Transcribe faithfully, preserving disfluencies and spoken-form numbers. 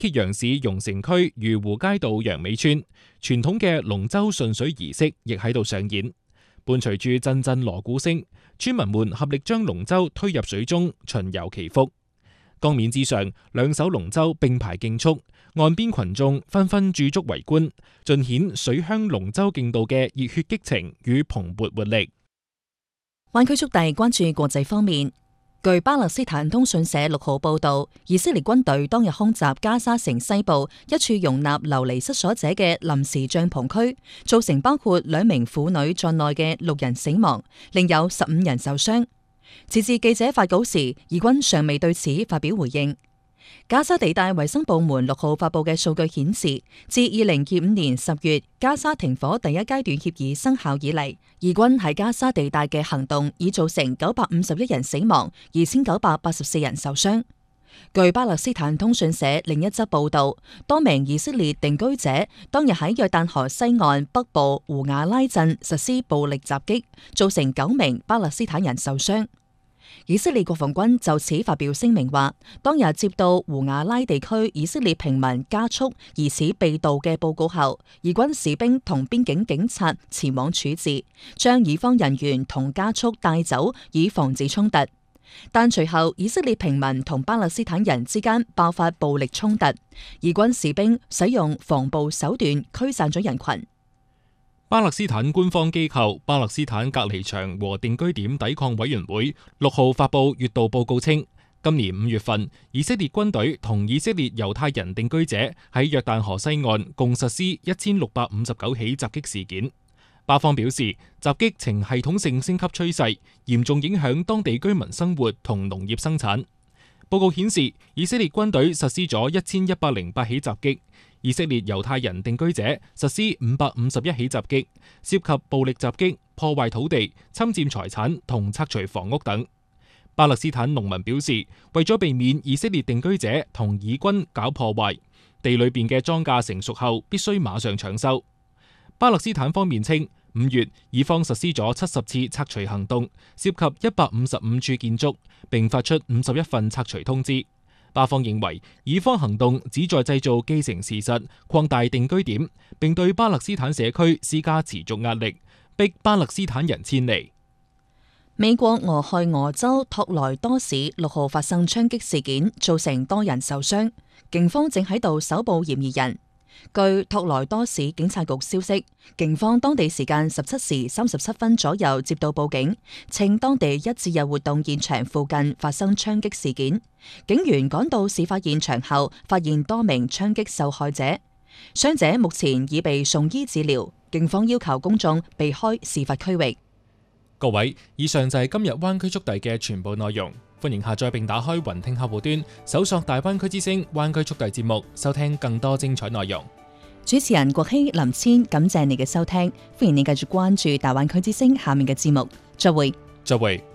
揭陽市榕城區漁湖街道楊尾村，傳統嘅龍舟順水儀式亦喺度上演。伴隨住陣陣鑼鼓聲，村民們合力將龍舟推入水中，巡遊祈福。江面之上，兩艘龍舟並排競速，岸邊群眾紛紛駐足圍觀，盡顯水鄉龍舟競渡嘅熱血激情與蓬勃活力。 灣區速遞關注國際方面。據巴勒斯坦通訊社六號報道，以色列軍隊當日空襲加沙城西部一處容納流離失所者嘅臨時帳篷區，造成包括兩名婦女在內嘅六人死亡，另有十五人受傷。截至記者發稿時，以軍尚未對此發表回應。加沙地帶衛生部門六號發布嘅數據顯示，自二零二五年十月加沙停火第一階段協議生效以嚟，以軍喺加沙地帶嘅行動已造成九百五十一人死亡，二千九百八十四人受傷。據巴勒斯坦通訊社另一則報道，多名以色列定居者當日喺約旦河西岸北部胡瓦拉鎮實施暴力襲擊，造成九名巴勒斯坦人受傷。以色列國防軍就此發表聲明話，當日接到胡瓦拉地區以色列平民加速疑似被盜嘅報告後，以軍士兵同邊境警察前往處置，將以方人員同加速帶走，以防止衝突。但隨後以色列平民同巴勒斯坦人之間爆發暴力衝突，以軍士兵使用防暴手段驅散咗人群。 巴勒斯坦官方機構巴勒斯坦隔離場和定居點抵抗委員會六號發布月度報告稱，今年五月份，以色列軍隊同以色列猶太人定居者喺約旦河西岸共實施一千六百五十九起襲擊事件。巴方表示，襲擊呈系統性升級趨勢，嚴重影響當地居民生活同農業生產。報告顯示，以色列軍隊實施咗一千一百零八起襲擊，以色列猶太人定居者實施五百五十一起襲擊，涉及暴力襲擊、破壞土地、侵佔財產同拆除房屋等。巴勒斯坦農民表示，為咗避免以色列定居者同以軍搞破壞，地裏邊嘅莊稼成熟後必須馬上搶收。巴勒斯坦方面稱，五月以方實施咗七十次拆除行動，涉及一百五十五處建築，並發出五十一份拆除通知。巴方認為，以方行動旨在製造既成事實，擴大定居點，並對巴勒斯坦社區施加持續壓力，逼巴勒斯坦人遷離。 美國俄亥俄州托萊多市六號發生槍擊事件，造成多人受傷，警方正喺度搜捕嫌疑人。據托萊多市警察局消息，警方當地時間十七時三十七分左右接到報警，稱當地一節日活動現場附近發生槍擊事件。警員趕到事發現場後，發現多名槍擊受害者，傷者目前已被送醫治療。警方要求公眾避開事發區域。 各位，以上就係今日灣區速遞嘅全部內容。歡迎下載並打開雲聽客戶端，搜索大灣區之聲灣區速遞節目，收聽更多精彩內容。 主持人郭希、林千，感謝你嘅收聽，歡迎你繼續關注大灣區之聲下面嘅節目。再會。 再會。